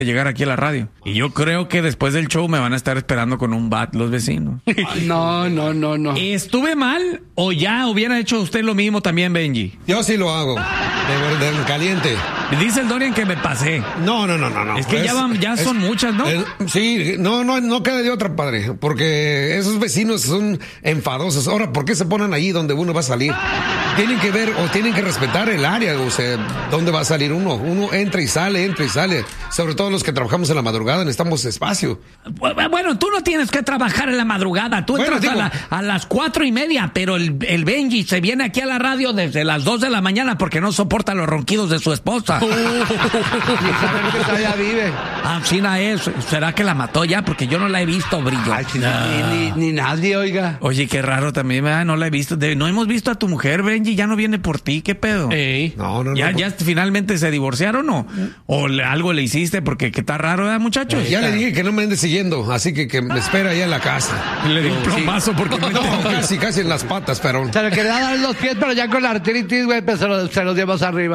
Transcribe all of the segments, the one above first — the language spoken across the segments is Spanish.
llegar aquí a la radio. Y yo creo que después del show me van a estar esperando con un bat los vecinos. No. ¿Estuve mal o ya hubiera hecho usted lo mismo también, Benji? Yo sí lo hago. De verdad, caliente. Dice el Dorian que me pasé. No. Es que ya son muchas, ¿no? Sí, no queda de otra, padre. Porque esos vecinos son enfadosos. Ahora, ¿por qué se ponen allí donde uno va a salir? Tienen que ver o tienen que respetar el área, o sea, dónde va a salir uno. Uno entra y sale. Sobre todo los que trabajamos en la madrugada, necesitamos espacio. Bueno, tú no tienes que trabajar en la madrugada. Tú entras a las 4:30, pero el Benji se viene aquí a la radio desde las 2 de la mañana porque no soporta los ronquidos de su esposa. Y saber que todavía vive. China es. ¿Será que la mató ya? Porque yo no la he visto, Brillo. Ay, ni nadie, oiga. Oye, qué raro también, ¿verdad? No la he visto. No hemos visto a tu mujer, Benji. Ya no viene por ti. ¿Qué pedo? No. ¿Ya finalmente se divorciaron o algo le hiciste? Porque que está raro, ¿verdad, muchachos? Ya le dije que no me ande siguiendo, así que me espera allá en la casa. Le di un plomazo porque No, casi en las patas, pero... Se le quería dar los pies, pero ya con la artritis, güey, pues se los llevas arriba.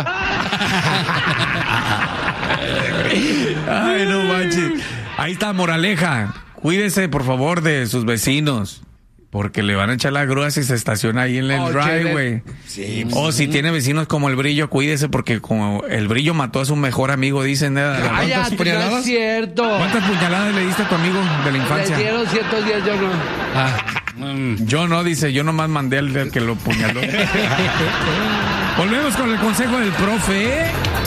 Ay, no manches. Ahí está, moraleja. Cuídese, por favor, de sus vecinos. Porque le van a echar la grúa si se estaciona ahí en el driveway. Sí, o si tiene vecinos como el Brillo, cuídese porque como el Brillo mató a su mejor amigo, dicen. ¿Cuántas puñaladas? No es cierto. ¿Cuántas puñaladas le diste a tu amigo de la infancia? Le dieron 110, yo no. Yo no, dice, yo nomás mandé al que lo puñaló. Volvemos con el consejo del profe.